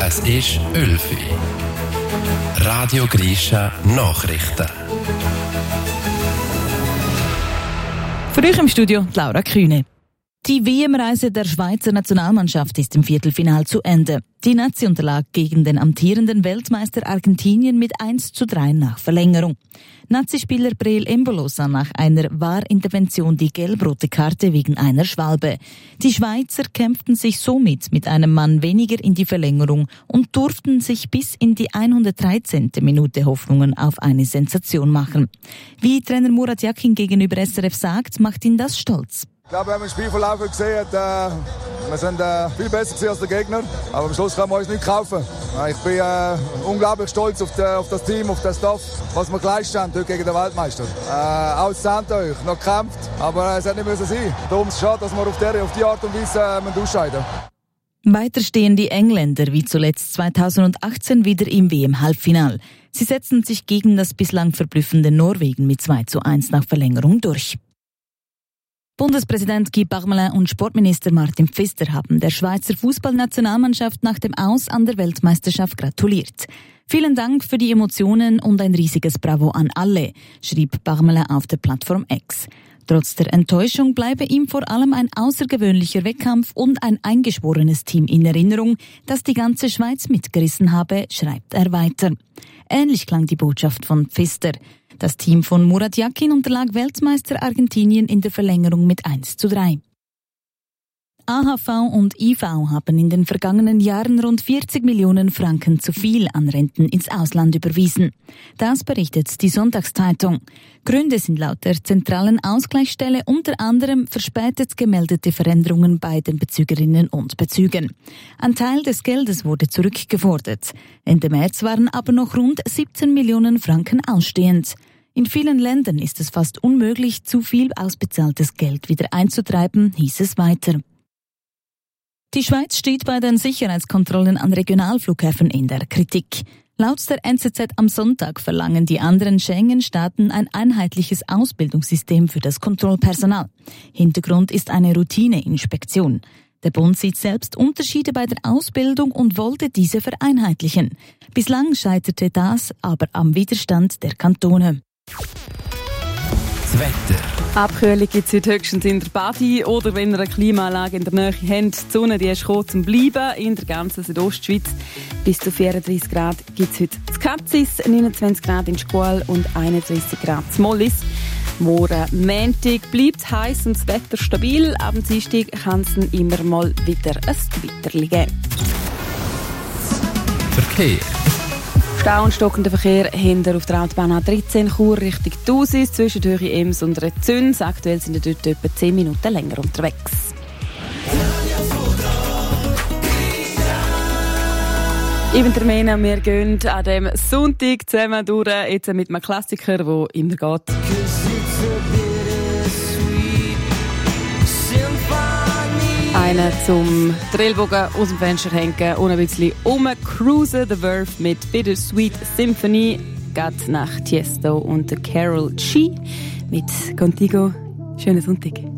Es ist 11 Uhr. Radio Grisha Nachrichten. Für euch im Studio Laura Kühne. Die WM-Reise der Schweizer Nationalmannschaft ist im Viertelfinal zu Ende. Die Nazi unterlag gegen den amtierenden Weltmeister Argentinien mit 1:3 nach Verlängerung. Nazi-Spieler Breel Embolo sah nach einer VAR-Intervention die gelb-rote Karte wegen einer Schwalbe. Die Schweizer kämpften sich somit mit einem Mann weniger in die Verlängerung und durften sich bis in die 113. Minute Hoffnungen auf eine Sensation machen. Wie Trainer Murat Yakin gegenüber SRF sagt, macht ihn das stolz. Ich glaube, wir haben den Spielverlauf gesehen. Wir sind viel besser als der Gegner. Aber am Schluss können wir uns nicht kaufen. Ich bin unglaublich stolz auf das Team, auf den Staff, was wir geleistet haben heute gegen den Weltmeister. Auszahnt euch, noch gekämpft, aber es hätte nicht müssen sein. Darum ist es schade, dass wir auf die Art und Weise ausscheiden. Weiter stehen die Engländer wie zuletzt 2018 wieder im WM-Halbfinal. Sie setzen sich gegen das bislang verblüffende Norwegen mit 2:1 nach Verlängerung durch. Bundespräsident Guy Parmelin und Sportminister Martin Pfister haben der Schweizer Fußballnationalmannschaft nach dem Aus an der Weltmeisterschaft gratuliert. Vielen Dank für die Emotionen und ein riesiges Bravo an alle, schrieb Parmelin auf der Plattform X. Trotz der Enttäuschung bleibe ihm vor allem ein außergewöhnlicher Wettkampf und ein eingeschworenes Team in Erinnerung, das die ganze Schweiz mitgerissen habe, schreibt er weiter. Ähnlich klang die Botschaft von Pfister. Das Team von Murat Yakin unterlag Weltmeister Argentinien in der Verlängerung mit 1:3. AHV und IV haben in den vergangenen Jahren rund 40 Millionen Franken zu viel an Renten ins Ausland überwiesen. Das berichtet die Sonntagszeitung. Gründe sind laut der zentralen Ausgleichsstelle unter anderem verspätet gemeldete Veränderungen bei den Bezügerinnen und Bezügern. Ein Teil des Geldes wurde zurückgefordert. Ende März waren aber noch rund 17 Millionen Franken ausstehend. In vielen Ländern ist es fast unmöglich, zu viel ausbezahltes Geld wieder einzutreiben, hieß es weiter. Die Schweiz steht bei den Sicherheitskontrollen an Regionalflughäfen in der Kritik. Laut der NZZ am Sonntag verlangen die anderen Schengen-Staaten ein einheitliches Ausbildungssystem für das Kontrollpersonal. Hintergrund ist eine Routine-Inspektion. Der Bund sieht selbst Unterschiede bei der Ausbildung und wollte diese vereinheitlichen. Bislang scheiterte das aber am Widerstand der Kantone. Das Wetter. Abkühlung gibt es heute höchstens in der Badi oder wenn ihr eine Klimaanlage in der Nähe habt. Die Sonne die ist gekommen zum Bleiben in der ganzen Südostschweiz. Bis zu 34 Grad gibt es heute in Katzis, 29 Grad in Schual und 31 Grad in Mollis. Morgen Montag bleibt heiß und das Wetter stabil. Ab dem Dienstag kann es dann immer mal wieder ein Gewitterchen geben. Verkehr. Stau und stockender Verkehr hinter auf der Autobahn A13 Chur Richtung Thusis zwischen Höhe Ems und Rezüns. Aktuell sind wir dort etwa 10 Minuten länger unterwegs. Eben der Mena, wir gehen an dem Sonntag zusammen durch, jetzt mit einem Klassiker, der immer geht. Einen zum Drillbogen aus dem Fenster hängen und ein bisschen rumcruisen. The Verve mit Bittersweet Symphony geht nach Tiesto und Carol G mit Contigo. Schönen Sonntag.